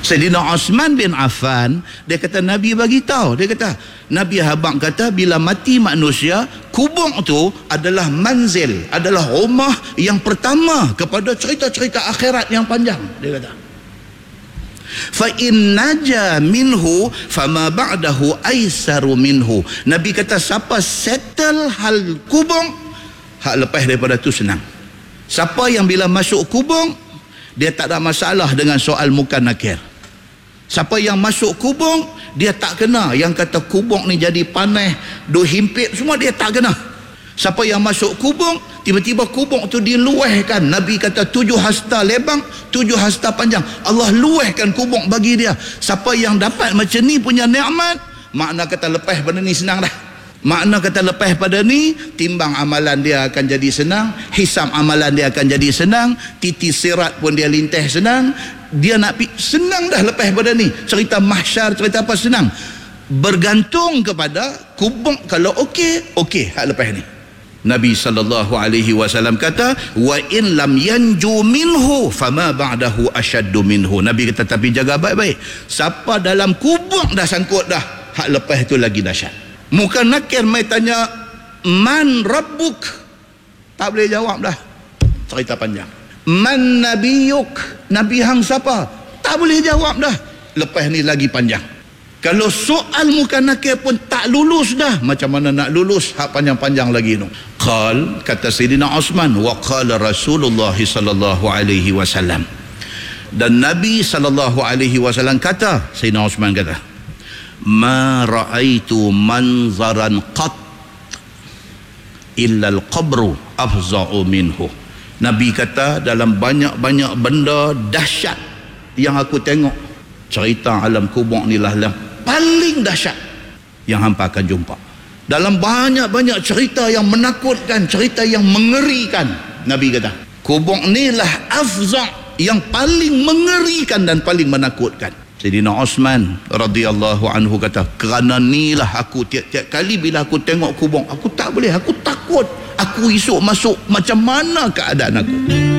Sayyidina Osman bin Affan, dia kata Nabi bagi tahu, dia kata Nabi habaq kata bila mati manusia, kubur tu adalah manzil, adalah rumah yang pertama kepada cerita-cerita akhirat yang panjang. Dia kata fa in naja minhu fama ba'dahu aisaru minhu. Nabi kata siapa settle hal kubur, hak lepas daripada tu senang. Siapa yang bila masuk kubur dia tak ada masalah dengan soal munkar nakir. Siapa yang masuk kubur dia tak kena yang kata kubur ni jadi panas, duk himpit, semua dia tak kena. Siapa yang masuk kubur tiba-tiba kubur tu diluahkan, Nabi kata 7 hasta lebar, 7 hasta panjang, Allah luahkan kubur bagi dia. Siapa yang dapat macam ni punya nikmat, makna kata lepas pada ni senang dah. Makna kata lepas pada ni timbang amalan dia akan jadi senang, hisab amalan dia akan jadi senang, titi sirat pun dia lintas senang, dia nak senang dah lepas pada ni. Cerita mahsyar, cerita apa senang. Bergantung kepada kubur kalau okey hak lepas ni. Nabi SAW kata wa in lam yanju minhu fama ba'dahu ashaddu minhu. Nabi kata tapi jaga baik-baik, siapa dalam kubur dah sangkut dah, hak lepas tu lagi dahsyat. Muka nakir mai tanya man rabbuk, tak boleh jawab dah, cerita panjang. Man nabiyuk, nabi hang siapa, tak boleh jawab dah, lepas ni lagi panjang. Kalau soal muka nakir pun tak lulus dah, macam mana nak lulus hak panjang-panjang lagi tu. Qal, kata Sayyidina Osman, wa qala Rasulullah sallallahu alaihi wasallam, dan Nabi sallallahu alaihi wasallam kata, Sayyidina Osman kata, ma ra'aitu manzaran qat illa al-qabru afza'u minhu. Nabi kata dalam banyak-banyak benda dahsyat yang aku tengok, cerita alam kubur ni lah yang paling dahsyat yang hampa akan jumpa. Dalam banyak-banyak cerita yang menakutkan, cerita yang mengerikan, Nabi kata kubur ni lah afza', yang paling mengerikan dan paling menakutkan. Sayyidina Osman radhiyallahu anhu kata, kerana nilah aku tiap-tiap kali bila aku tengok kubur, aku tak boleh, aku takut, aku esok masuk macam mana keadaan aku.